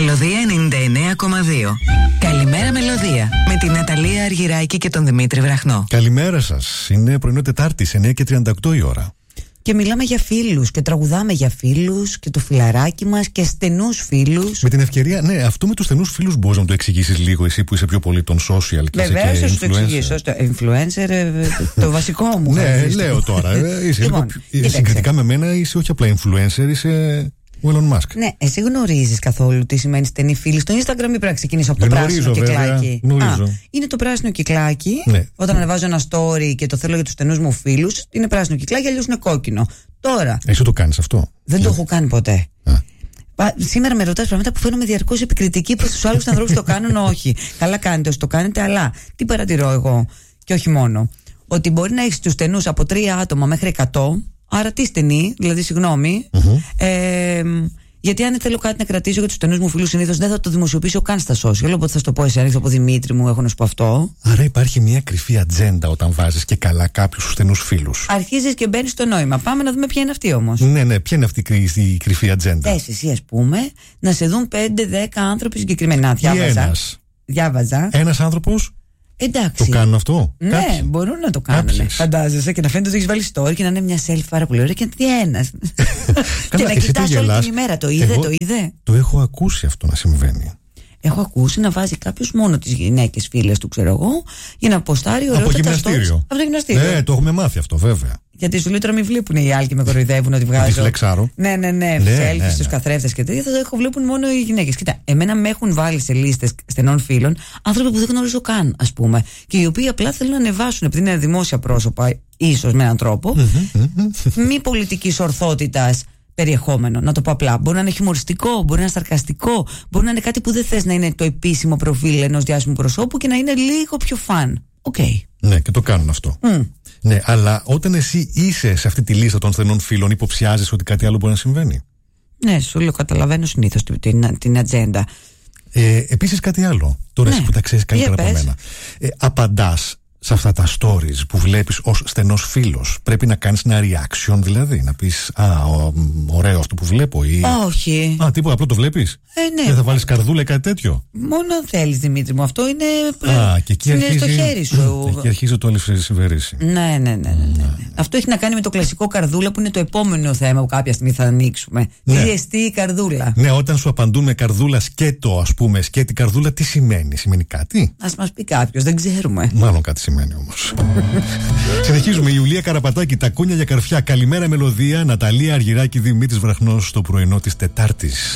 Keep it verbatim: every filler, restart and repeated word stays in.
Μελωδία ενενήντα εννέα κόμμα δύο. Καλημέρα Μελωδία, με την Ναταλία Αργυράκη και τον Δημήτρη Βραχνό. Καλημέρα σας. Είναι πρωινό Τετάρτης, εννέα και τριάντα οκτώ η ώρα. Και μιλάμε για φίλους και τραγουδάμε για φίλους και το φιλαράκι μας και στενούς φίλους. Με την ευκαιρία, ναι, αυτό με τους στενούς φίλους μπορείς να το εξηγήσεις λίγο, εσύ που είσαι πιο πολύ των social και βεβαίως, είσαι και influencer. Βεβαίως, θα σου το εξηγήσω. Influencer, το βασικό μου. Ναι, λέω τώρα. Είσαι λοιπόν, λίγο, συγκριτικά με μένα είσαι όχι απλά influencer, είσαι ο Elon Musk. Ναι, εσύ γνωρίζεις καθόλου τι σημαίνει στενή φίλη. Στο Instagram πρέπει να ξεκινήσω από το γνωρίζω, πράσινο βέβαια, κυκλάκι. Γνωρίζω. Α, είναι το πράσινο κυκλάκι. Ναι. Όταν ανεβάζω ένα story και το θέλω για τους στενούς μου φίλους, είναι πράσινο κυκλάκι, αλλιώς είναι κόκκινο. Τώρα. Εσύ το κάνεις αυτό? Δεν yeah. το έχω κάνει ποτέ. Α. Σήμερα με ρωτάς πράγματα που φαίνομαι διαρκώς επικριτική προς τους άλλους ανθρώπους που το κάνουν. Όχι. Καλά κάνετε όσοι το κάνετε, αλλά τι παρατηρώ εγώ, και όχι μόνο, ότι μπορεί να έχεις τους στενούς από τρία άτομα μέχρι εκατό. Άρα τι στενή, δηλαδή συγγνώμη. Mm-hmm. Ε, γιατί αν θέλω κάτι να κρατήσω για τους στενούς μου φίλους, συνήθως δεν θα το δημοσιοποιήσω καν στα social. Οπότε θα σου το πω εσύ, αν από Δημήτρη μου, έχω να σου πω αυτό. Άρα υπάρχει μια κρυφή ατζέντα όταν βάζεις και καλά κάποιους στους στενούς φίλους. Αρχίζεις και μπαίνεις στο νόημα. Πάμε να δούμε ποια είναι αυτή όμως. Ναι, ναι, ποια είναι αυτή η κρυφή ατζέντα. Θες εσύ, ας πούμε, να σε δουν πέντε δέκα άνθρωποι συγκεκριμένα. Διάβαζα. Ένας. Διάβαζα. Ένας άνθρωπος. Εντάξει. Το κάνουν αυτό? Ναι, Κάποιοι. μπορούν να το κάνουν. Φαντάζεσαι, και να φαίνεται ότι έχει βάλει story και να είναι μια selfie πάρα πολύ ωραία και τι ένα. Και να κοιτάς όλη την ημέρα. Το είδε, Εγώ το είδε. Το έχω ακούσει αυτό να συμβαίνει. Έχω ακούσει να βάζει κάποιος μόνο τις γυναίκες φίλες του, ξέρω εγώ, για να ποστάρει ωραίο. Από γυμναστήριο. Από το γυμναστήριο. Ναι, το έχουμε μάθει αυτό, βέβαια. Γιατί σου λέει τώρα μην βλέπουν οι άλλοι και με κοροϊδεύουν ότι βγάζω. Τη φλεξάρω. Ναι, ναι, ναι. Ναι, Selfies ναι, ναι. στους καθρέφτες και τέτοια. Θα το έχω βλέπουν μόνο οι γυναίκες. Κοίτα, εμένα με έχουν βάλει σε λίστες στενών φίλων άνθρωποι που δεν γνωρίζω καν, ας πούμε. Και οι οποίοι απλά θέλουν να ανεβάσουν, επειδή είναι δημόσια πρόσωπα, ίσως με έναν τρόπο, μη πολιτικής ορθότητας περιεχόμενο. Να το πω απλά. Μπορεί να είναι χιουμοριστικό, μπορεί να είναι σαρκαστικό, μπορεί να είναι κάτι που δεν θες να είναι το επίσημο προφίλ ενός διάσημου προσώπου και να είναι λίγο πιο φαν. Οκ. Okay. Ναι, και το κάνουν αυτό. Mm. Ναι, αλλά όταν εσύ είσαι σε αυτή τη λίστα των στενών φίλων, υποψιάζεσαι ότι κάτι άλλο μπορεί να συμβαίνει? Ναι, σου λέω, καταλαβαίνω συνήθως την, την ατζέντα. Ε, επίσης κάτι άλλο. Τώρα, ναι, εσύ που τα ξέρεις καλύτερα από μένα. Ε, απαντάς σε αυτά τα stories που βλέπεις ως στενός φίλος? Πρέπει να κάνεις ένα reaction, δηλαδή να πεις α, ο, ωραίο αυτό που βλέπω, ή... Όχι. Α, τίποτα, απλό το βλέπεις? Ε, ναι. Δεν θα βάλεις καρδούλα ή κάτι τέτοιο? Μόνο αν θέλεις, Δημήτρη μου, αυτό είναι, α, και εκεί είναι αρχίζει... στο χέρι σου. Και εκεί αρχίζει το αλυσιβερίσι. Ναι, ναι, ναι, ναι, ναι, ναι. Αυτό έχει να κάνει με το κλασικό καρδούλα, που είναι το επόμενο θέμα που κάποια στιγμή θα ανοίξουμε. Ναι. Τι εστί η καρδούλα? Ναι, όταν σου απαντούν με καρδούλα σκέτο, ας πούμε, σκέτη καρδούλα, τι σημαίνει? Σημαίνει κάτι? Ας μας πει κάποιος, δεν ξέρουμε. Μάλλον κάτι σημαίνει όμως. Συνεχίζουμε. Η Ιουλία Καραπατάκη, τα κούνια για καρφιά. Καλημέρα Μελωδία, Ναταλία Αργυράκη, Δημήτρης Βραχνός στο πρωινό της Τετάρτης.